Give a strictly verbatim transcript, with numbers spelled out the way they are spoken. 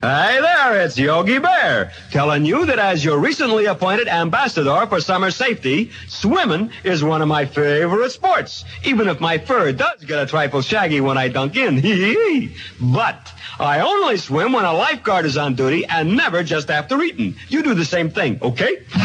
Hey there, it's Yogi Bear, telling you that as your recently appointed ambassador for summer safety, swimming is one of my favorite sports, even if my fur does get a trifle shaggy when I dunk in. But I only swim when a lifeguard is on duty and never just after eating. You do the same thing, okay?